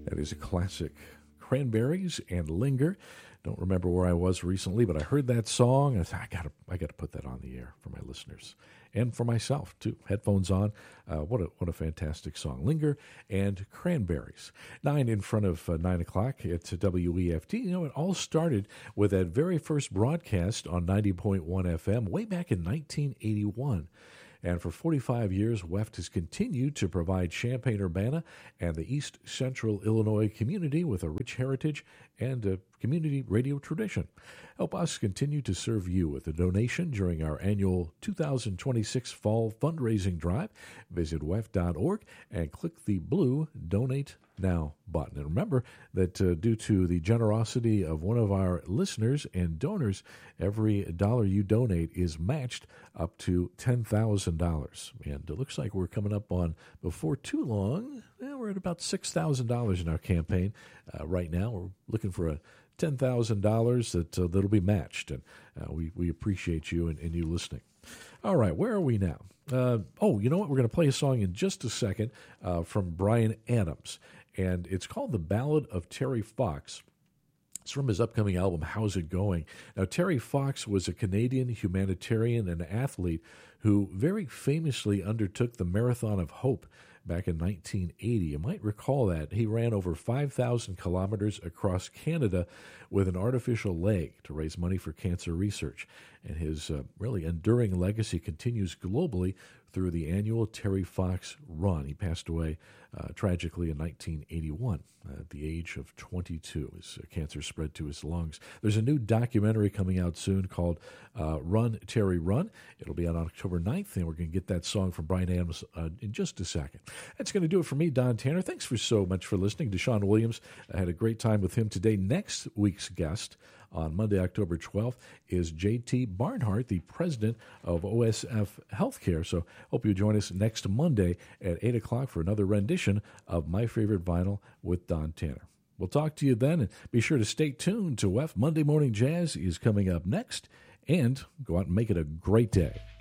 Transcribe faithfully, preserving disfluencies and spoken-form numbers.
That is a classic. Cranberries and Linger. Don't remember where I was recently, but I heard that song. I thought, I gotta, I gotta put that on the air for my listeners and for myself too. Headphones on. Uh, what a, what a fantastic song. Linger and Cranberries. Nine in front of uh, nine o'clock at W E F T. You know, it all started with that very first broadcast on ninety point one F M way back in nineteen eighty-one. And for forty-five years, W E F T has continued to provide Champaign-Urbana and the East Central Illinois community with a rich heritage and a community radio tradition. Help us continue to serve you with a donation during our annual two thousand twenty-six Fall Fundraising Drive. Visit W E F dot org and click the blue Donate Now button. And remember that uh, due to the generosity of one of our listeners and donors, every dollar you donate is matched up to ten thousand dollars. And it looks like we're coming up on, before too long, well, we're at about six thousand dollars in our campaign uh, right now. We're looking for a ten thousand dollars that, uh, that'll be matched. And uh, we, we appreciate you and, and you listening. All right, where are we now? Uh, oh, you know what? We're going to play a song in just a second uh, from Bryan Adams. And it's called The Ballad of Terry Fox. It's from his upcoming album, How's It Going? Now, Terry Fox was a Canadian humanitarian and athlete who very famously undertook the Marathon of Hope back in nineteen eighty. You might recall that. He ran over five thousand kilometers across Canada with an artificial leg to raise money for cancer research. And his uh, really enduring legacy continues globally through the annual Terry Fox Run. He passed away uh, tragically in nineteen eighty-one uh, at the age of twenty-two. His uh, cancer spread to his lungs. There's a new documentary coming out soon called uh, Run, Terry, Run. It'll be out on October ninth, and we're going to get that song from Bryan Adams uh, in just a second. That's going to do it for me, Don Tanner. Thanks for so much for listening. Deshaun Williams, I had a great time with him today. Next week's guest on Monday, October twelfth, is J T Barnhart, the president of O S F Healthcare. So hope you join us next Monday at eight o'clock for another rendition of My Favorite Vinyl with Don Tanner. We'll talk to you then, and be sure to stay tuned to W E F. Monday Morning Jazz is coming up next, and go out and make it a great day.